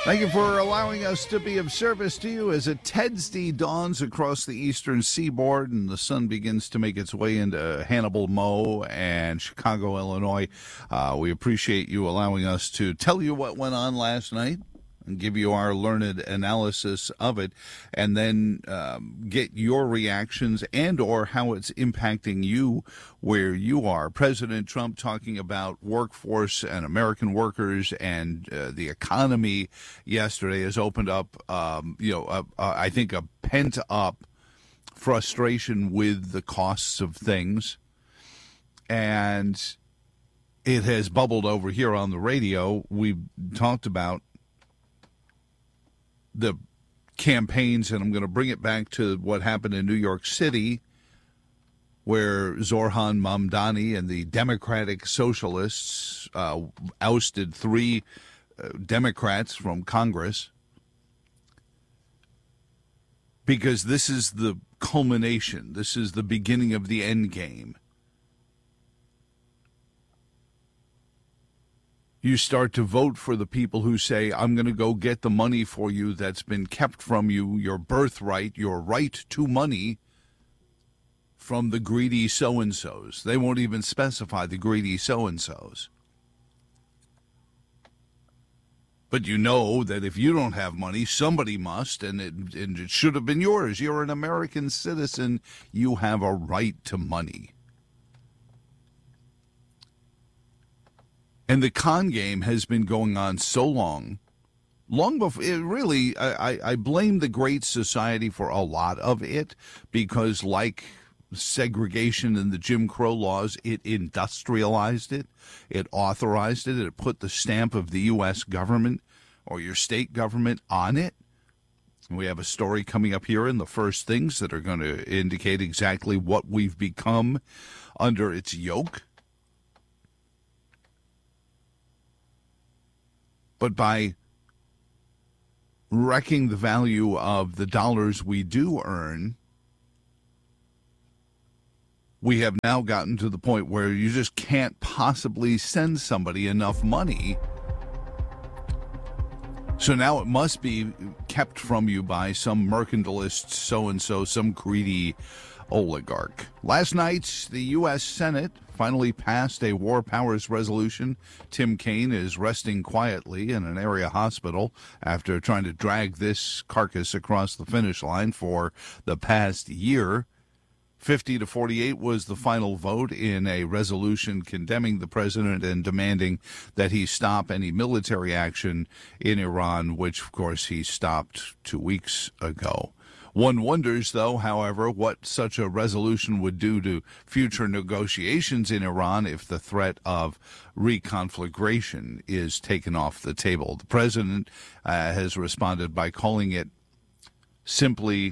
Thank you for allowing us to be of service to you as a Tedsday dawns across the eastern seaboard and the sun begins to make its way into Hannibal, Mo, and Chicago, Illinois. We appreciate you allowing us to tell you what went on last night and give you our learned analysis of it, and then get your reactions and or how it's impacting you where you are. President Trump talking about workforce and American workers and the economy yesterday has opened up, I think a pent-up frustration with the costs of things, and it has bubbled over here on the radio. We've talked about the campaigns, and I'm going to bring it back to what happened in New York City, where Zohran Mamdani and the Democratic Socialists ousted 3 Democrats from Congress, because this is the culmination. This is the beginning of the end game. You start to vote for the people who say, I'm going to go get the money for you that's been kept from you, your birthright, your right to money, from the greedy so-and-sos. They won't even specify the greedy so-and-sos. But you know that if you don't have money, somebody must, and it should have been yours. You're an American citizen. You have a right to money. And the con game has been going on so long before. It really, I blame the Great Society for a lot of it, because like segregation and the Jim Crow laws, it industrialized it, it authorized it, it put the stamp of the U.S. government or your state government on it. We have a story coming up here in the first things that are going to indicate exactly what we've become under its yoke. But by wrecking the value of the dollars we do earn, we have now gotten to the point where you just can't possibly send somebody enough money. So now it must be kept from you by some mercantilist so-and-so, some greedy oligarch. Last night, the U.S. Senate finally passed a war powers resolution. Tim Kaine is resting quietly in an area hospital after trying to drag this carcass across the finish line for the past year. 50-48 was the final vote in a resolution condemning the president and demanding that he stop any military action in Iran, which, of course, he stopped 2 weeks ago. One wonders, though, however, what such a resolution would do to future negotiations in Iran if the threat of reconflagration is taken off the table. The president has responded by calling it simply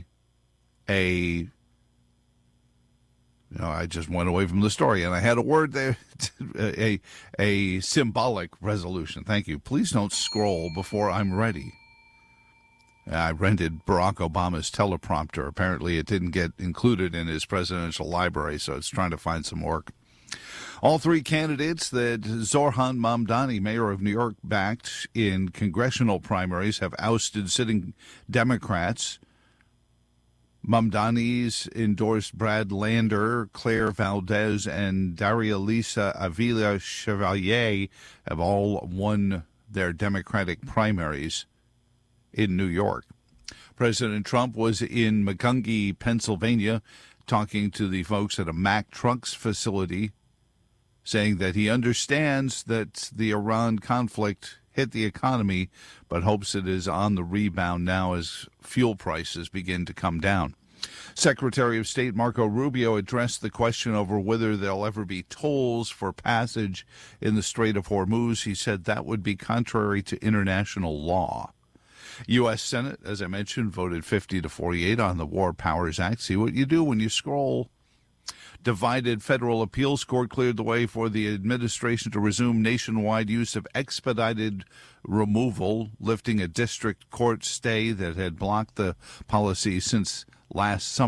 I just went away from the story, and I had a word there, a symbolic resolution. Thank you. Please don't scroll before I'm ready. I rented Barack Obama's teleprompter. Apparently it didn't get included in his presidential library, so it's trying to find some work. All 3 candidates that Zohran Mamdani, mayor of New York, backed in congressional primaries have ousted sitting Democrats. Mamdani's endorsed Brad Lander, Claire Valdez, and Daria Lisa Avila Chevalier have all won their Democratic primaries in New York. President Trump was in Macungie, Pennsylvania, talking to the folks at a Mack Trucks facility, saying that he understands that the Iran conflict hit the economy, but hopes it is on the rebound now as fuel prices begin to come down. Secretary of State Marco Rubio addressed the question over whether there'll ever be tolls for passage in the Strait of Hormuz. He said that would be contrary to international law. U.S. Senate, as I mentioned, voted 50-48 on the War Powers Act. See what you do when you scroll. Divided federal appeals court cleared the way for the administration to resume nationwide use of expedited removal, lifting a district court stay that had blocked the policy since last summer.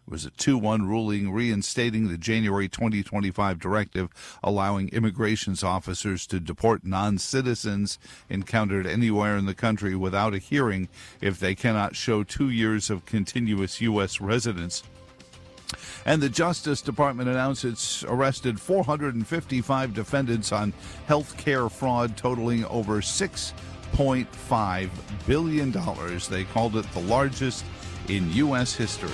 It was a 2-1 ruling reinstating the January 2025 directive allowing immigration officers to deport non-citizens encountered anywhere in the country without a hearing if they cannot show 2 years of continuous U.S. residence. And the Justice Department announced it's arrested 455 defendants on health care fraud totaling over $6.5 billion. They called it the largest in U.S. history.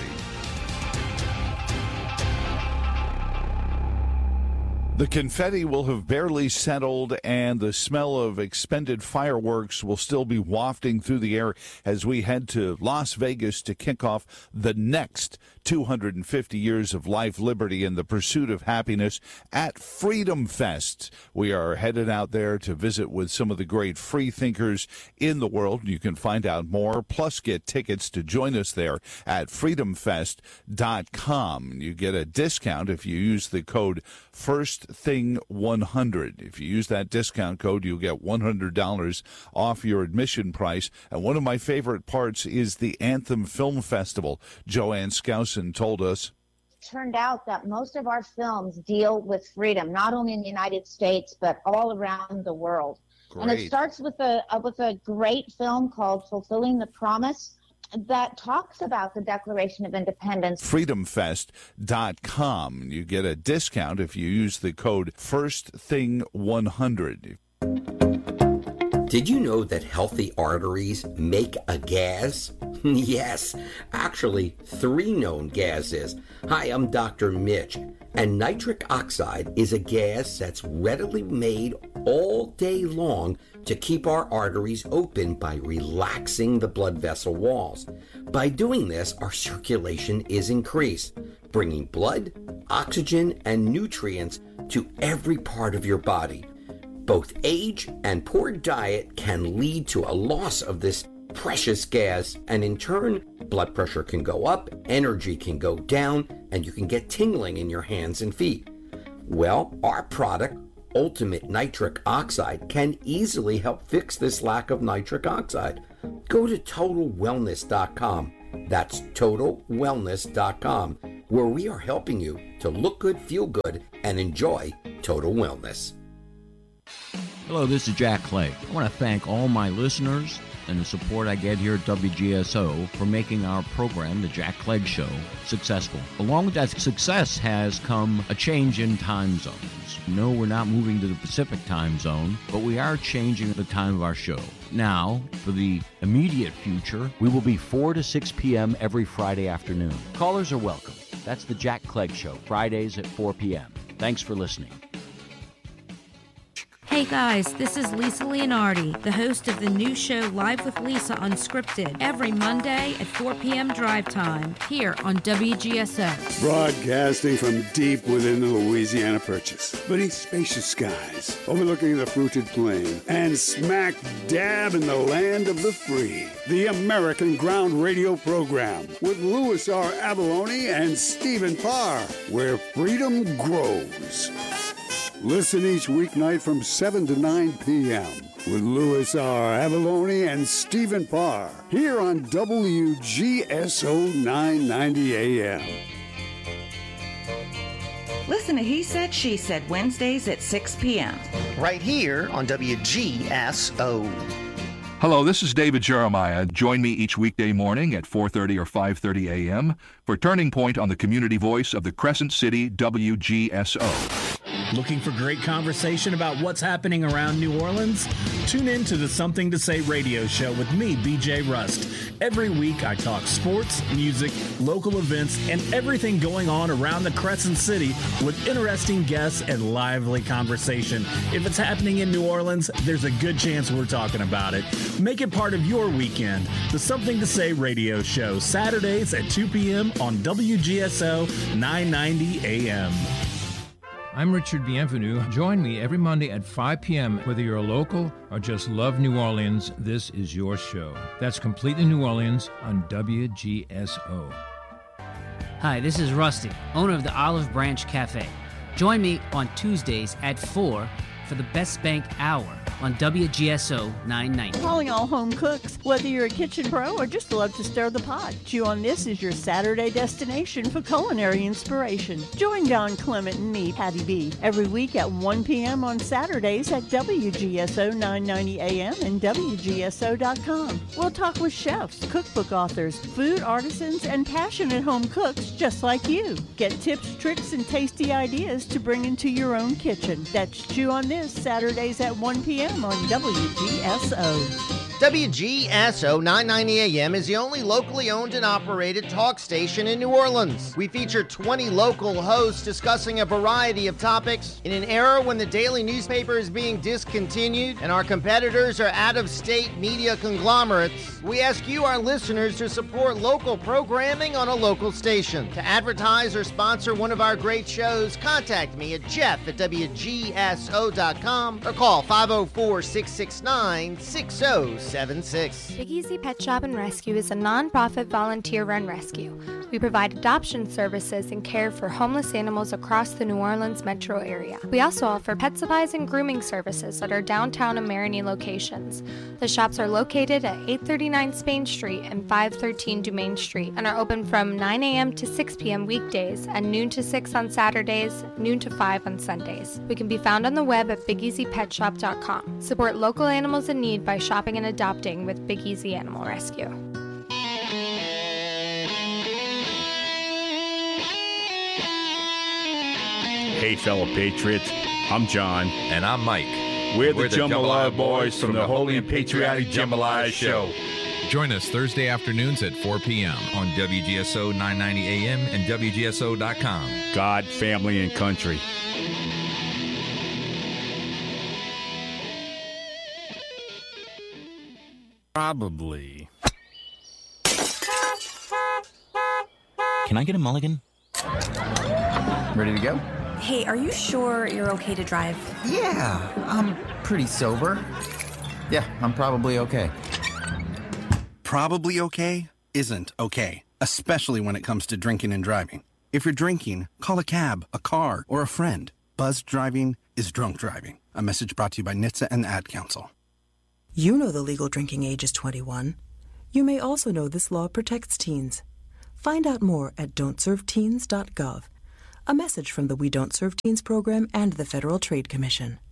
The confetti will have barely settled, and the smell of expended fireworks will still be wafting through the air as we head to Las Vegas to kick off the next 250 years of life, liberty, and the pursuit of happiness at Freedom Fest. We are headed out there to visit with some of the great free thinkers in the world. You can find out more, plus get tickets to join us there at freedomfest.com. You get a discount if you use the code FIRSTTHING100. If you use that discount code, you'll get $100 off your admission price. And one of my favorite parts is the Anthem Film Festival. Joanne Skousen told us. It turned out that most of our films deal with freedom, not only in the United States, but all around the world. Great. And it starts with a great film called Fulfilling the Promise that talks about the Declaration of Independence. Freedomfest.com. You get a discount if you use the code FIRSTTHING100. Did you know that healthy arteries make a gas? Yes, actually 3 known gases. Hi, I'm Dr. Mitch, and nitric oxide is a gas that's readily made all day long to keep our arteries open by relaxing the blood vessel walls. By doing this, our circulation is increased, bringing blood, oxygen, and nutrients to every part of your body. Both age and poor diet can lead to a loss of this precious gas, and in turn, blood pressure can go up, energy can go down, and you can get tingling in your hands and feet. Well, our product, Ultimate Nitric Oxide, can easily help fix this lack of nitric oxide. Go to TotalWellness.com. That's TotalWellness.com, where we are helping you to look good, feel good, and enjoy total wellness. Hello, this is Jack Clay. I want to thank all my listeners and the support I get here at WGSO for making our program, The Jack Clegg Show, successful. Along with that success has come a change in time zones. No, we're not moving to the Pacific time zone, but we are changing the time of our show. Now, for the immediate future, we will be 4 to 6 p.m. every Friday afternoon. Callers are welcome. That's The Jack Clegg Show, Fridays at 4 p.m. Thanks for listening. Hey guys, this is Lisa Leonardi, the host of the new show Live with Lisa Unscripted, every Monday at 4 p.m. drive time, here on WGSO. Broadcasting from deep within the Louisiana Purchase, beneath spacious skies, overlooking the fruited plain, and smack dab in the land of the free. The American Ground Radio Program with Louis R. Avalone and Stephen Parr, where freedom grows. Listen each weeknight from 7 to 9 p.m. with Louis R. Avalone and Stephen Parr here on WGSO 990 AM. Listen to He Said, She Said Wednesdays at 6 p.m. right here on WGSO. Hello, this is David Jeremiah. Join me each weekday morning at 4:30 or 5:30 a.m. for Turning Point on the community voice of the Crescent City WGSO. Looking for great conversation about what's happening around New Orleans? Tune in to the Something to Say radio show with me, BJ Rust. Every week I talk sports, music, local events, and everything going on around the Crescent City with interesting guests and lively conversation. If it's happening in New Orleans, there's a good chance we're talking about it. Make it part of your weekend. The Something to Say radio show, Saturdays at 2 p.m. on WGSO 990 AM. I'm Richard Bienvenu. Join me every Monday at 5 p.m. Whether you're a local or just love New Orleans, this is your show. That's Completely New Orleans on WGSO. Hi, this is Rusty, owner of the Olive Branch Cafe. Join me on Tuesdays at 4 for the Best Bank Hour on WGSO 990. Calling all home cooks, whether you're a kitchen pro or just love to stir the pot. Chew on This is your Saturday destination for culinary inspiration. Join Don Clement and me, Patty B, every week at 1 p.m. on Saturdays at WGSO 990 AM and WGSO.com. We'll talk with chefs, cookbook authors, food artisans, and passionate home cooks just like you. Get tips, tricks, and tasty ideas to bring into your own kitchen. That's Chew on This, Saturdays at 1 p.m. on WGSO. WGSO 990 AM is the only locally owned and operated talk station in New Orleans. We feature 20 local hosts discussing a variety of topics. In an era when the daily newspaper is being discontinued and our competitors are out-of-state media conglomerates, we ask you, our listeners, to support local programming on a local station. To advertise or sponsor one of our great shows, contact me at jeff@WGSO.com or call 504-669-6076. Big Easy Pet Shop and Rescue is a non-profit volunteer-run rescue. We provide adoption services and care for homeless animals across the New Orleans metro area. We also offer pet supplies and grooming services at our downtown and Marigny locations. The shops are located at 839 Spain Street and 513 Dumaine Street and are open from 9 a.m. to 6 p.m. weekdays and noon to 6 on Saturdays, noon to 5 on Sundays. We can be found on the web at BigEasyPetShop.com. Support local animals in need by shopping and adopting with Big Easy Animal Rescue. Hey, fellow patriots, I'm John. And I'm Mike. We're the Jambalaya Boys from the Holy and Patriotic Jambalaya Show. Join us Thursday afternoons at 4 p.m. on WGSO 990 AM and WGSO.com. God, family, and country. Probably. Can I get a mulligan? Ready to go? Hey, are you sure you're okay to drive? Yeah, I'm pretty sober. Yeah, I'm probably okay. Probably okay isn't okay, especially when it comes to drinking and driving. If you're drinking, call a cab, a car, or a friend. Buzzed driving is drunk driving. A message brought to you by NHTSA and the Ad Council. You know the legal drinking age is 21. You may also know this law protects teens. Find out more at don'tserveteens.gov. A message from the We Don't Serve Teens program and the Federal Trade Commission.